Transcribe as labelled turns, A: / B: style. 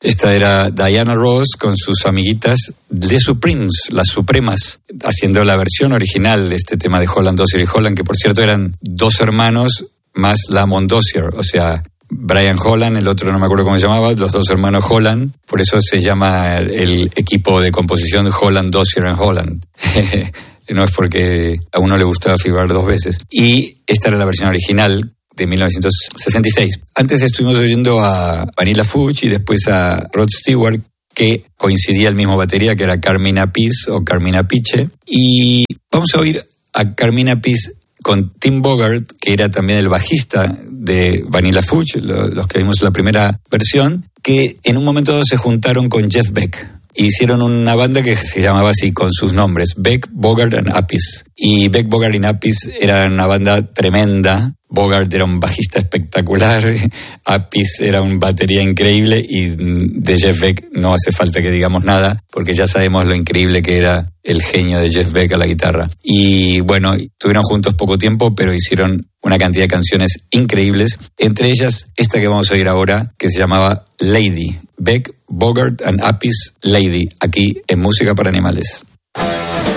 A: Esta era Diana Ross con sus amiguitas The Supremes, las Supremas, haciendo la versión original de este tema de Holland, Dozier y Holland, que por cierto eran dos hermanos más Lamont Dozier, o sea, Brian Holland, el otro no me acuerdo cómo se llamaba, los dos hermanos Holland, por eso se llama el equipo de composición Holland, Dozier and Holland. No es porque a uno le gustaba figurar dos veces. Y esta era la versión original de 1966. Antes estuvimos oyendo a Vanilla Fudge y después a Rod Stewart, que coincidía el mismo batería, que era Carmine Appice o Carmine Appice. Y vamos a oír a Carmine Appice con Tim Bogart, que era también el bajista de Vanilla Fudge, los que vimos la primera versión, que en un momento se juntaron con Jeff Beck. Hicieron una banda que se llamaba así, con sus nombres, Beck, Bogart and Appice. Y Beck, Bogart y Appice eran una banda tremenda. Bogart era un bajista espectacular, Appice era un batería increíble y de Jeff Beck no hace falta que digamos nada, porque ya sabemos lo increíble que era el genio de Jeff Beck a la guitarra. Y bueno, estuvieron juntos poco tiempo, pero hicieron una cantidad de canciones increíbles, entre ellas esta que vamos a oír ahora, que se llamaba Lady. Beck, Bogart and Appice, Lady, aquí en Música para Animales.